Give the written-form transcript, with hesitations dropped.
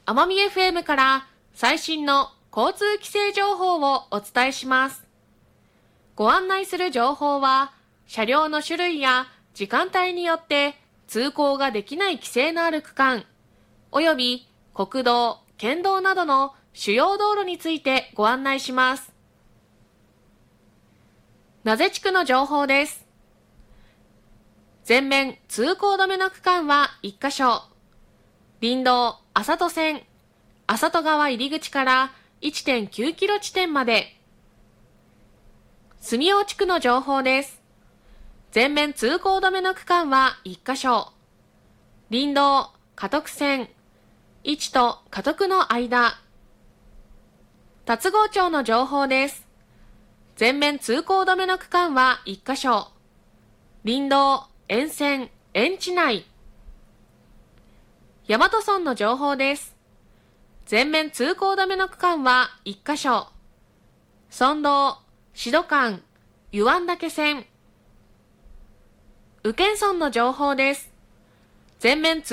奄美 FM から最新の交通規制情報をお伝えします。ご案内する情報は、車両の種類や時間帯によって通行ができない規制のある区間、および国道、県道などの主要道路についてご案内します。名瀬地区の情報です。全面通行止めの区間は1カ所。林道麻戸線、麻戸川入口から 1.9 キロ地点まで。住大地区の情報です。全面通行止めの区間は1カ所。林道嘉徳線、市と嘉徳の間。龍郷町の情報です。全面通行止めの区間は1カ所。林道沿線、園地内。大和村の情報です。全面通行止めの区間は1カ所。村道、志度間、湯湾岳線。宇検村の情報です。全面通